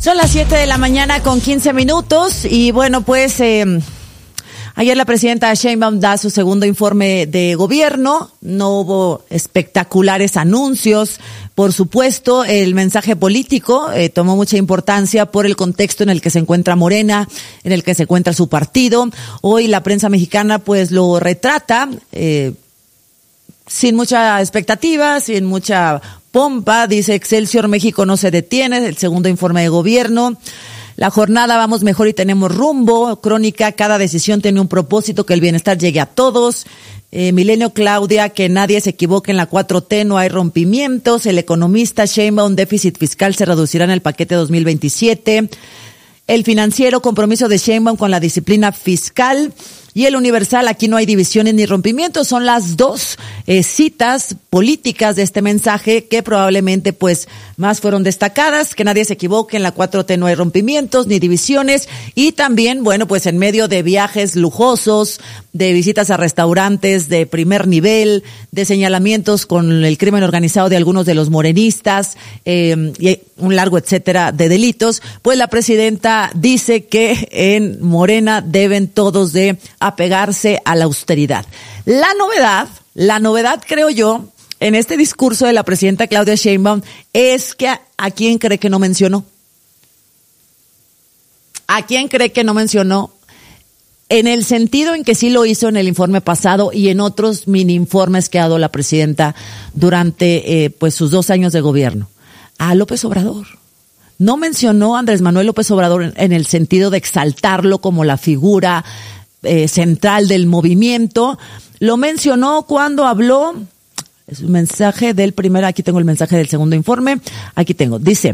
Son las 7:15 a.m. y bueno, pues ayer la presidenta Sheinbaum da su segundo informe de gobierno. No hubo espectaculares anuncios. Por supuesto, el mensaje político tomó mucha importancia por el contexto en el que se encuentra Morena, en el que se encuentra su partido. Hoy la prensa mexicana pues lo retrata sin mucha expectativa, sin mucha pompa. Dice Excelsior: México no se detiene, el segundo informe de gobierno. La jornada: vamos mejor y tenemos rumbo. Crónica: cada decisión tiene un propósito, que el bienestar llegue a todos. Milenio: Claudia, que nadie se equivoque en la 4T, no hay rompimientos. El Economista: Sheinbaum, déficit fiscal se reducirá en el paquete 2027. El Financiero: compromiso de Sheinbaum con la disciplina fiscal. Y el Universal: aquí no hay divisiones ni rompimientos. Son las dos citas políticas de este mensaje que probablemente pues más fueron destacadas. Que nadie se equivoque, en la 4T no hay rompimientos ni divisiones. Y también, bueno, pues en medio de viajes lujosos, de visitas a restaurantes de primer nivel, de señalamientos con el crimen organizado de algunos de los morenistas, y un largo etcétera de delitos, pues la presidenta dice que en Morena deben todos de apegarse a la austeridad. La novedad creo yo en este discurso de la presidenta Claudia Sheinbaum es que ¿a quién cree que no mencionó? ¿A quién cree que no mencionó? En el sentido en que sí lo hizo en el informe pasado y en otros mini informes que ha dado la presidenta durante pues sus 2 años de gobierno. A López Obrador. No mencionó a Andrés Manuel López Obrador en el sentido de exaltarlo como la figura central del movimiento. Lo mencionó cuando habló, es un mensaje del primer, aquí tengo el mensaje del segundo informe, aquí tengo, dice: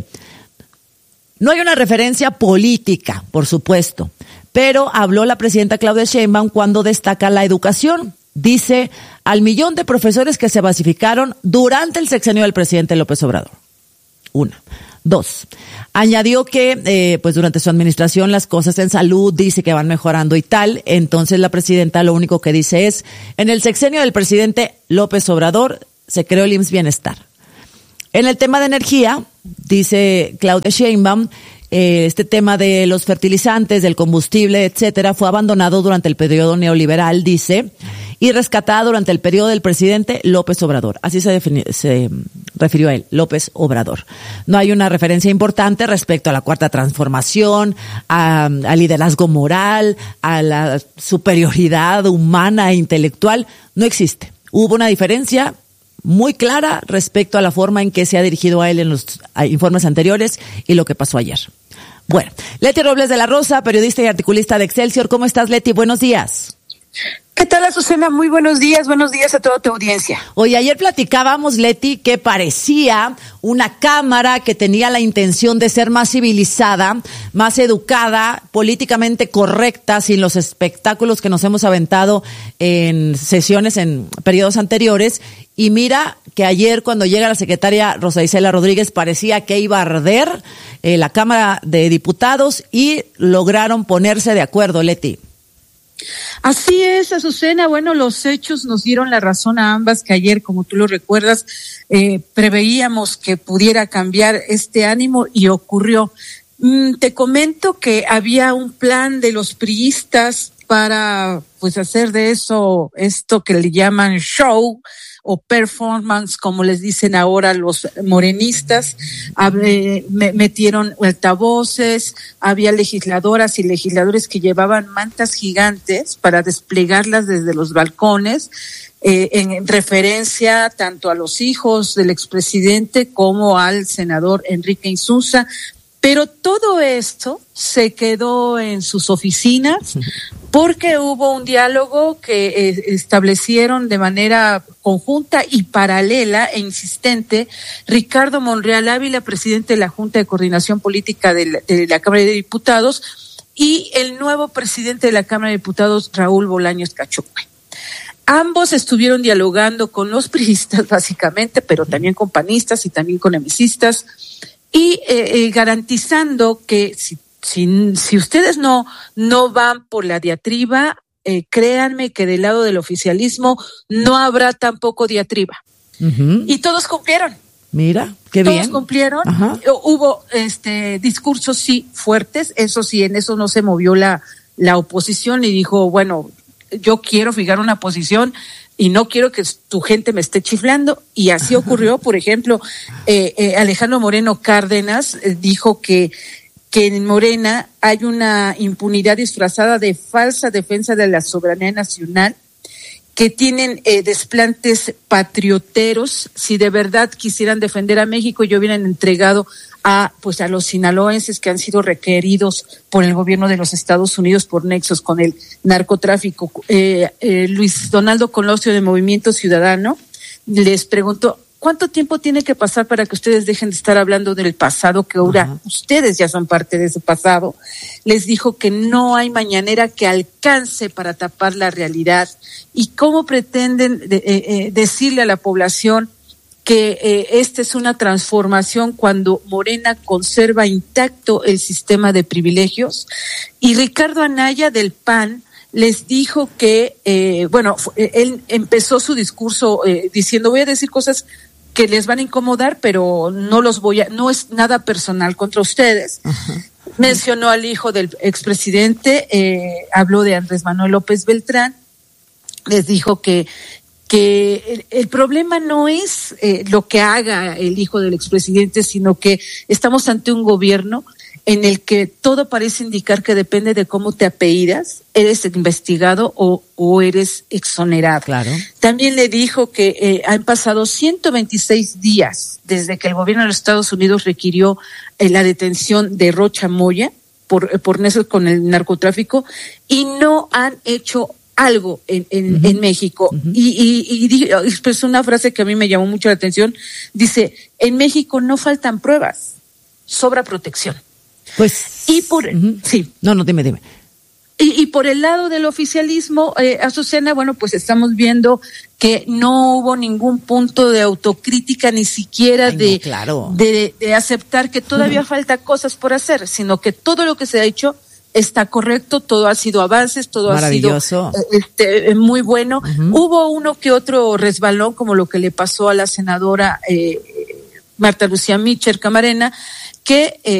no hay una referencia política, por supuesto, pero habló la presidenta Claudia Sheinbaum cuando destaca la educación. Dice: al millón de profesores que se basificaron durante el sexenio del presidente López Obrador. 1. 2. Añadió que pues durante su administración las cosas en salud dice que van mejorando y tal. Entonces la presidenta lo único que dice es: en el sexenio del presidente López Obrador se creó el IMSS Bienestar. En el tema de energía, dice Claudia Sheinbaum, este tema de los fertilizantes, del combustible, etcétera, fue abandonado durante el periodo neoliberal, dice, y rescatado durante el periodo del presidente López Obrador. Así se refirió a él, López Obrador. No hay una referencia importante respecto a la cuarta transformación, al liderazgo moral, a la superioridad humana e intelectual. No existe. Hubo una diferencia muy clara respecto a la forma en que se ha dirigido a él en los informes anteriores y lo que pasó ayer. Bueno, Leti Robles de la Rosa, periodista y articulista de Excelsior. ¿Cómo estás, Leti? Buenos días. ¿Qué tal, Azucena? Muy buenos días a toda tu audiencia. Oye, ayer platicábamos, Leti, que parecía una Cámara que tenía la intención de ser más civilizada, más educada, políticamente correcta, sin los espectáculos que nos hemos aventado en sesiones, en periodos anteriores. Y mira que ayer, cuando llega la secretaria Rosa Isela Rodríguez, parecía que iba a arder la Cámara de Diputados y lograron ponerse de acuerdo, Leti. Así es, Azucena. Bueno, los hechos nos dieron la razón a ambas, que ayer, como tú lo recuerdas, preveíamos que pudiera cambiar este ánimo y ocurrió. Te comento que había un plan de los priistas para pues hacer de eso esto que le llaman show o performance, como les dicen ahora los morenistas. Metieron altavoces, había legisladoras y legisladores que llevaban mantas gigantes para desplegarlas desde los balcones, en referencia tanto a los hijos del expresidente como al senador Enrique Insunza. Pero todo esto se quedó en sus oficinas porque hubo un diálogo que establecieron de manera conjunta y paralela e insistente Ricardo Monreal Ávila, presidente de la Junta de Coordinación Política de la Cámara de Diputados, y el nuevo presidente de la Cámara de Diputados, Raúl Bolaños Cachogüe. Ambos estuvieron dialogando con los priistas básicamente, pero también con panistas y también con emesistas, y garantizando que si ustedes no van por la diatriba, créanme que del lado del oficialismo no habrá tampoco diatriba. Uh-huh. Y todos cumplieron. Mira, qué bien. Todos cumplieron. Ajá. Hubo discursos sí fuertes, eso sí, en eso no se movió la oposición y dijo, bueno, yo quiero fijar una posición y no quiero que tu gente me esté chiflando, y así ocurrió. Por ejemplo, Alejandro Moreno Cárdenas dijo que en Morena hay una impunidad disfrazada de falsa defensa de la soberanía nacional, que tienen desplantes patrioteros. Si de verdad quisieran defender a México, ya hubieran entregado a los sinaloenses que han sido requeridos por el gobierno de los Estados Unidos por nexos con el narcotráfico. Luis Donaldo Colosio de Movimiento Ciudadano les preguntó, ¿cuánto tiempo tiene que pasar para que ustedes dejen de estar hablando del pasado, que ahora ustedes ya son parte de ese pasado? Les dijo que no hay mañanera que alcance para tapar la realidad. ¿Y cómo pretenden decirle a la población que esta es una transformación cuando Morena conserva intacto el sistema de privilegios? Y Ricardo Anaya del PAN les dijo que, él empezó su discurso diciendo, voy a decir cosas que les van a incomodar, pero no es nada personal contra ustedes. Mencionó al hijo del expresidente, habló de Andrés Manuel López Beltrán, les dijo que el problema no es lo que haga el hijo del expresidente, sino que estamos ante un gobierno en el que todo parece indicar que depende de cómo te apellidas, eres investigado o eres exonerado. Claro. También le dijo que han pasado 126 días desde que el gobierno de los Estados Unidos requirió la detención de Rocha Moya por nexos con el narcotráfico, y no han hecho algo en México. Y expresó una frase que a mí me llamó mucho la atención. Dice, en México no faltan pruebas, sobra protección. Pues, sí. No, dime. Y por el lado del oficialismo, Azucena, pues estamos viendo que no hubo ningún punto de autocrítica, ni siquiera de aceptar que todavía falta cosas por hacer, sino que todo lo que se ha hecho está correcto, todo ha sido avances, todo ha sido muy bueno. Hubo uno que otro resbalón, como lo que le pasó a la senadora Marta Lucía Mitchell Camarena, que